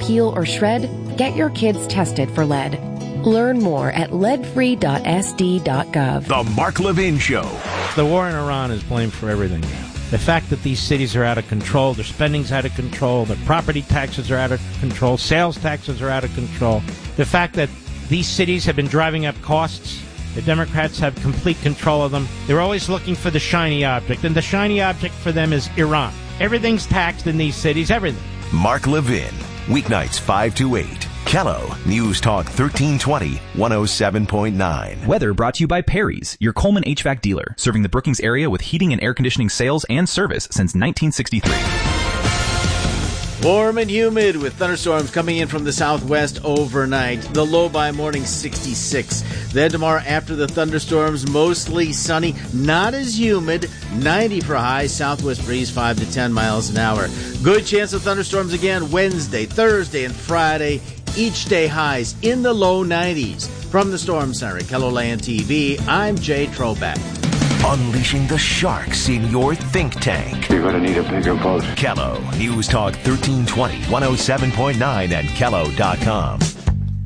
peel or shred? Get your kids tested for lead. Learn more at leadfree.sd.gov. The Mark Levin Show. The war in Iran is blamed for everything now. The fact that these cities are out of control, their spending's out of control, their property taxes are out of control, sales taxes are out of control. The fact that these cities have been driving up costs, the Democrats have complete control of them. They're always looking for the shiny object, and the shiny object for them is Iran. Everything's taxed in these cities, everything. Mark Levin, weeknights 5 to 8. Kello, News Talk 1320, 107.9. Weather brought to you by Perry's, your Coleman HVAC dealer, serving the Brookings area with heating and air conditioning sales and service since 1963. Warm and humid with thunderstorms coming in from the southwest overnight. The low by morning 66. Then tomorrow after the thunderstorms, mostly sunny, not as humid, 90 for high, southwest breeze 5 to 10 miles an hour. Good chance of thunderstorms again Wednesday, Thursday, and Friday. Each day highs in the low 90s. From the Storm Center at KELOLAND TV, I'm Jay Trobeck. Unleashing the sharks in your think tank. You're going to need a bigger boat. Kello, News Talk 1320, 107.9 and Kello.com.